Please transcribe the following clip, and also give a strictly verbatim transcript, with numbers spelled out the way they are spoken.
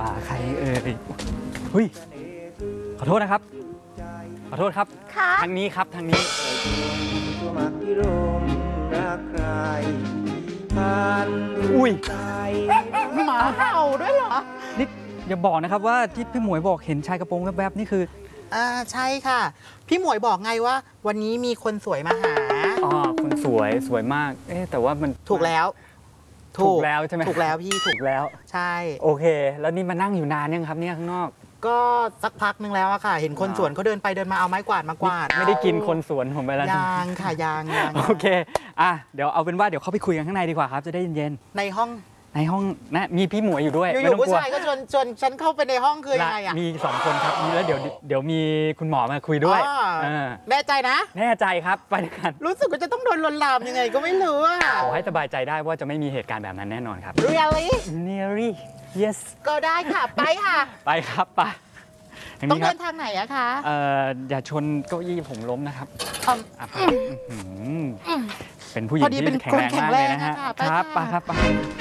ว่าใครเอ่ยเฮ้ยขอโทษนะครับขอโทษครับทางนี้ครับทางนี้อุ้ยหมาเห่าด้วยเหรอนี่อย่าบอกนะครับว่าที่พี่หมวยบอกเห็นชายกระโปรงแวบๆนี่คืออ่าใช่ค่ะพี่หมวยบอกไงว่าวันนี้มีคนสวยมาหาอ๋อคนสวยสวยมากเอ๊ะแต่ว่ามันถูกแล้วถูกแล้วใช่ไหมถูกแล้วพี่ถูกแล้วใช่โอเคแล้วนี่มานั่งอยู่นานยังครับเนี่ยข้างนอกก็สักพักนึงแล้วอะค่ะเห็นคนสวนเขาเดินไปเดินมาเอาไม้กวาดมากวาดไม่ได้กินคนสวนผมไปแล้วยางค่ะยางยางโอเคอ่ะเดี๋ยวเอาเป็นว่าเดี๋ยวเข้าไปคุยกันข้างในดีกว่าครับจะได้เย็นๆในห้องในห้องนะมีพี่หมวยอยู่ด้วยอยู่ๆผู้ชายก็ชวนชวนฉันเข้าไปในห้องคือยังไงอะมีสองคนครับมีแล้วเดี๋ยวเดี๋ยวมีคุณหมอมาคุยด้วยแน่ใจนะแน่ใจครับไปด้วยกันรู้สึกว่าจะต้องโดนลวนลามยังไงก็ไม่รู้อะขอให้สบายใจได้ว่าจะไม่มีเหตุการณ์แบบนั้นแน่นอนครับ Really Nearly yes ก็ได้ค่ะไปค่ะไปครับไปต้องเดินทางไหนอะคะเอ่ออย่าชนเก้าอี้ผมล้มนะครับเป็นผู้หญิงที่แข็งแรงมากเลยนะฮะครับไปครับไป